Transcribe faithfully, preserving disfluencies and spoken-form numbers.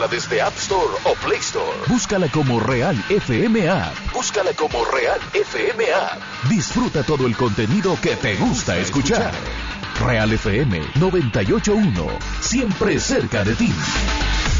Descárgala desde App Store o Play Store. Búscala como Real F M App. Búscala como Real F M App. Disfruta todo el contenido que te gusta escuchar. Real F M noventa y ocho punto uno, siempre cerca de ti.